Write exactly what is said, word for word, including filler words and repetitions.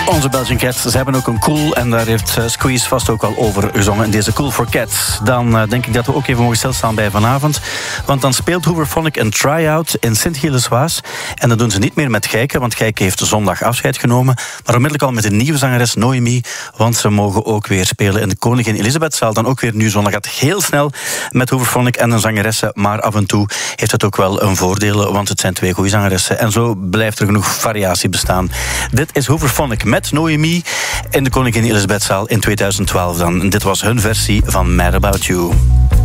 Onze Belgian Cats, ze hebben ook een Cool en daar heeft Squeeze vast ook al over gezongen in deze Cool for Cats. Dan uh, denk ik dat we ook even mogen stilstaan bij vanavond, want dan speelt Hooverphonic een try-out in Sint-Gilles-Waas en dat doen ze niet meer met Gijke, want Gijke heeft zondag afscheid genomen, maar onmiddellijk al met een nieuwe zangeres Noemi, want ze mogen ook weer spelen in de Koningin Elisabethzaal, dan ook weer nu zondag. Gaat heel snel met Hooverphonic en een zangeressen, maar af en toe heeft het ook wel een voordeel, want het zijn twee goede zangeressen en zo blijft er genoeg variatie bestaan. Dit is Hooverphonic met Noemi in de Koningin Elisabethzaal in tweeduizend twaalf dan. Dit was hun versie van Mad About You.